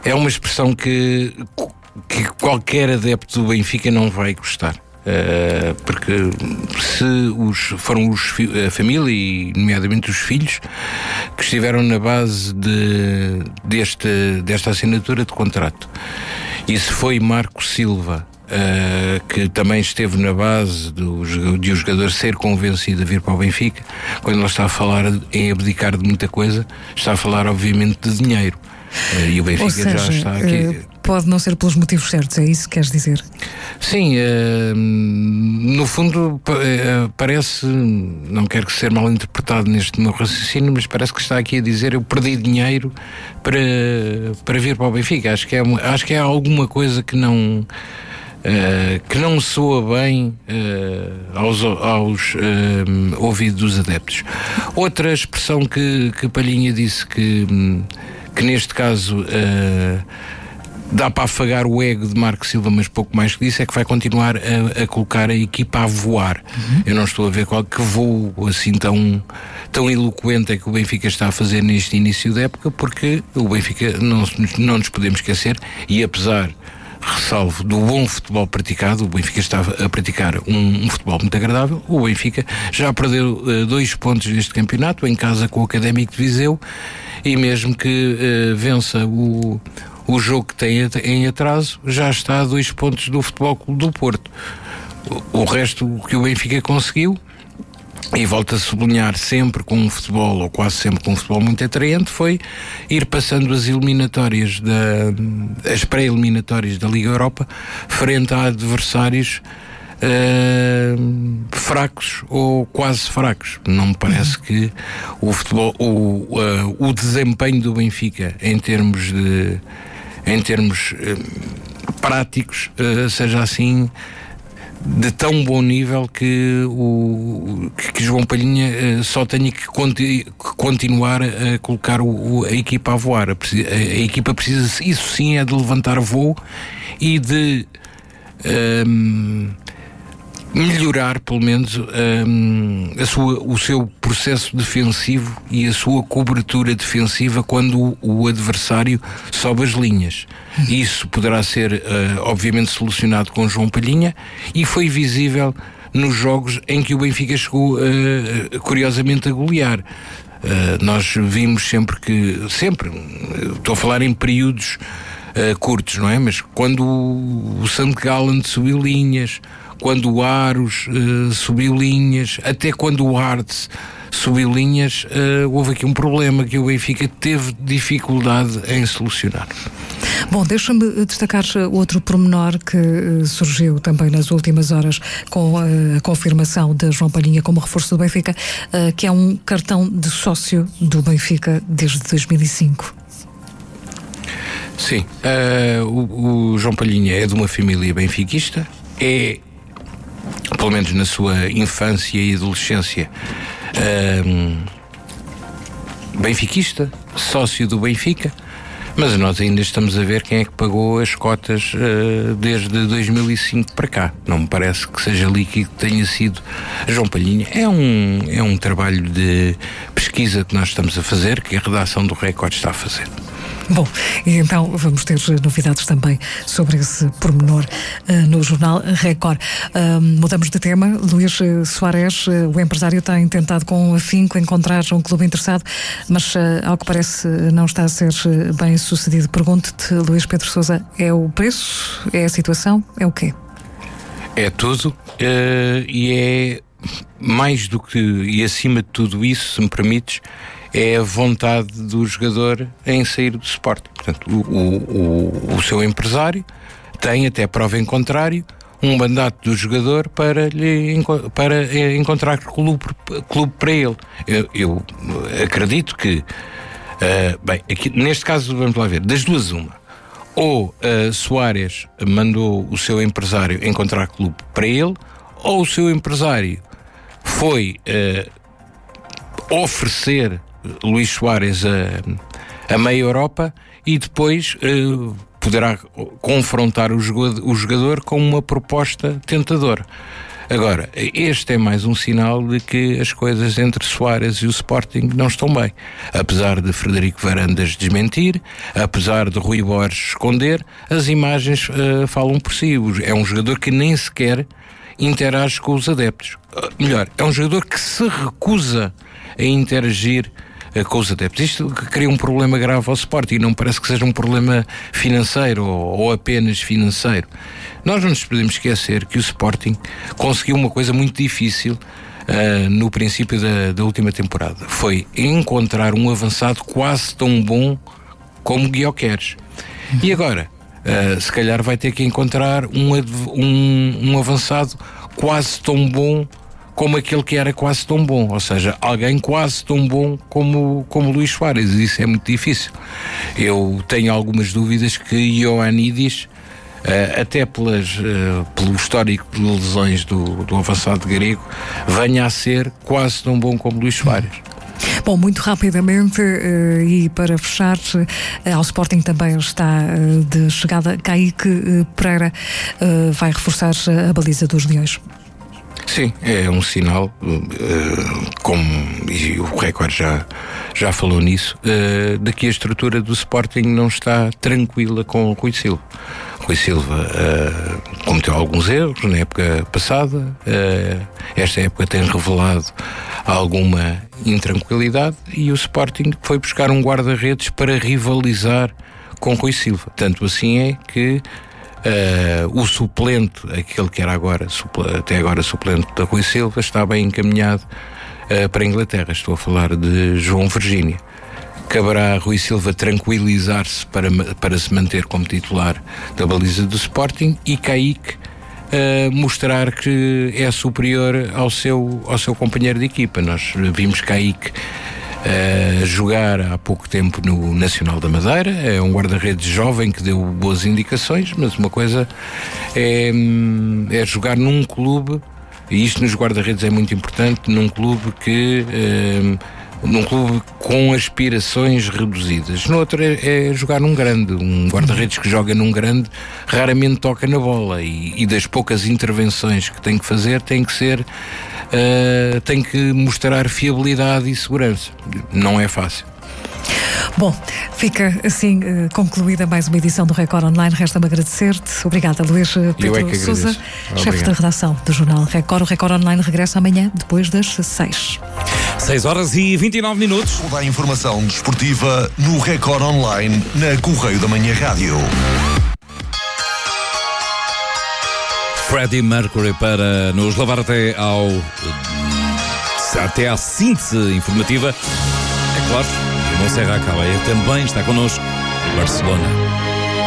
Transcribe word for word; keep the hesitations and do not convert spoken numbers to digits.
é uma expressão que, que qualquer adepto do Benfica não vai gostar. Uh, porque se os, foram os, a família e nomeadamente os filhos que estiveram na base de, deste, desta assinatura de contrato, e se foi Marco Silva uh, que também esteve na base do, de o jogador ser convencido a vir para o Benfica, quando ele está a falar em abdicar de muita coisa, está a falar obviamente de dinheiro. Uh, e o Benfica seja, já está aqui. Uh, pode não ser pelos motivos certos, é isso que queres dizer? Sim, uh, no fundo uh, parece, não quero que ser mal interpretado neste meu raciocínio, mas parece que está aqui a dizer: eu perdi dinheiro para, para vir para o Benfica. Acho que é, acho que é alguma coisa que não... Uh, que não soa bem uh, aos, aos uh, ouvidos dos adeptos. Outra expressão que, que Palhinha disse que, que neste caso uh, dá para afagar o ego de Marco Silva, mas pouco mais que disse, é que vai continuar a, a colocar a equipa a voar. Uhum. Eu não estou a ver qual que voo assim tão, tão eloquente é que o Benfica está a fazer neste início da época, porque o Benfica, não, não nos podemos esquecer, e apesar, ressalvo, do bom futebol praticado, o Benfica estava a praticar um, um futebol muito agradável. O Benfica já perdeu uh, dois pontos neste campeonato, em casa com o Académico de Viseu, e mesmo que uh, vença o, o jogo que tem em atraso, já está a dois pontos do Futebol Clube do Porto. O, o resto que o Benfica conseguiu, e volto a sublinhar, sempre com um futebol, ou quase sempre com um futebol muito atraente, foi ir passando as eliminatórias, da, as pré-eliminatórias da Liga Europa, frente a adversários uh, fracos ou quase fracos. Não me parece que o futebol, o, uh, o desempenho do Benfica em termos de, em termos uh, práticos uh, seja assim de tão bom nível que o que João Palhinha uh, só tenha que, conti- que continuar a colocar o, o, a equipa a voar. A, a, a equipa precisa, isso sim, é de levantar voo e de um, melhorar pelo menos um, a sua, o seu processo defensivo e a sua cobertura defensiva quando o, o adversário sobe as linhas. Isso poderá ser uh, obviamente solucionado com João Palhinha, e foi visível nos jogos em que o Benfica chegou uh, curiosamente a golear. Uh, nós vimos sempre que, sempre, estou a falar em períodos uh, curtos, não é? Mas quando o, o Santo Gallen subiu linhas, quando o Aros uh, subiu linhas, até quando o Arts subiu linhas, uh, houve aqui um problema que o Benfica teve dificuldade em solucionar. Bom, deixa-me destacar outro pormenor que uh, surgiu também nas últimas horas com uh, a confirmação de João Palhinha como reforço do Benfica, uh, que é um cartão de sócio do Benfica desde dois mil e cinco. Sim, uh, o, o João Palhinha é de uma família benfiquista, é, pelo menos na sua infância e adolescência, uh, benfiquista, sócio do Benfica. Mas nós ainda estamos a ver quem é que pagou as cotas uh, desde dois mil e cinco para cá. Não me parece que seja líquido que tenha sido João Palhinha. É um, é um trabalho de pesquisa que nós estamos a fazer, que a redação do Record está a fazer. Bom, e então vamos ter novidades também sobre esse pormenor uh, no jornal Record. Uh, mudamos de tema. Luís uh, Soares, uh, o empresário, tem tentado com afinco encontrar um clube interessado, mas uh, ao que parece não está a ser uh, bem sucedido. Pergunto-te, Luís Pedro Sousa, é o preço? É a situação? É o quê? É tudo, uh, e é mais do que, e acima de tudo isso, se me permites, é a vontade do jogador em sair do Sporting. Portanto, o, o, o seu empresário tem, até prova em contrário, um mandato do jogador para, lhe, para encontrar clube, clube para ele. Eu, eu acredito que, uh, bem, aqui, neste caso, vamos lá ver, das duas uma. Ou uh, Soares mandou o seu empresário encontrar clube para ele, ou o seu empresário foi uh, oferecer Luís Soares a, a meia Europa, e depois uh, poderá confrontar o jogador, o jogador com uma proposta tentadora. Agora, este é mais um sinal de que as coisas entre Soares e o Sporting não estão bem. Apesar de Frederico Varandas desmentir, apesar de Rui Borges esconder, as imagens uh, falam por si. É um jogador que nem sequer interage com os adeptos. Uh, melhor, é um jogador que se recusa a interagir uh, com os adeptos. Isto cria um problema grave ao Sporting. Não parece que seja um problema financeiro ou, ou apenas financeiro. Nós não nos podemos esquecer que o Sporting conseguiu uma coisa muito difícil uh, no princípio da, da última temporada. Foi encontrar um avançado quase tão bom como Gyökeres. E agora, uh, se calhar vai ter que encontrar um, um, um avançado quase tão bom como aquele que era quase tão bom. Ou seja, alguém quase tão bom como, como Luís Soares. Isso é muito difícil. Eu tenho algumas dúvidas que Ioannidis, Uh, até pelas, uh, pelo histórico de lesões do, do avançado grego, venha a ser quase tão bom como Luís Soares. Bom, muito rapidamente uh, e para fechar, uh, ao Sporting também está uh, de chegada Kaique uh, Pereira, uh, vai reforçar a baliza dos Leões. Sim, é um sinal, uh, como e o Record já, já falou nisso, uh, de que a estrutura do Sporting não está tranquila com o Rui Silva. Rui Silva uh, cometeu alguns erros na época passada, uh, esta época tem revelado alguma intranquilidade e o Sporting foi buscar um guarda-redes para rivalizar com Rui Silva. Tanto assim é que uh, o suplente, aquele que era agora, até agora suplente da Rui Silva, está bem encaminhado uh, para a Inglaterra. Estou a falar de João Virgínia. Caberá a Rui Silva tranquilizar-se para, para se manter como titular da baliza do Sporting e Kaique uh, mostrar que é superior ao seu, ao seu companheiro de equipa. Nós vimos Kaique uh, jogar há pouco tempo no Nacional da Madeira. É um guarda-redes jovem que deu boas indicações, mas uma coisa é, é jogar num clube, e isto nos guarda-redes é muito importante, num clube que... Uh, num clube com aspirações reduzidas. No outro é, é jogar num grande. Um guarda-redes que joga num grande raramente toca na bola e, e das poucas intervenções que tem que fazer tem que ser uh, tem que mostrar fiabilidade e segurança. Não é fácil. Bom, fica assim uh, concluída mais uma edição do Record Online. Resta-me agradecer-te. Obrigada, Luís Pedro é Sousa, chefe da redação do Jornal Record. O Record Online regressa amanhã, depois das seis. seis horas e vinte e nove minutos. Toda a informação desportiva no Record Online, na Correio da Manhã Rádio. Freddie Mercury para nos levar até ao até à síntese informativa. É claro, o Serra Caballé também está connosco. Barcelona.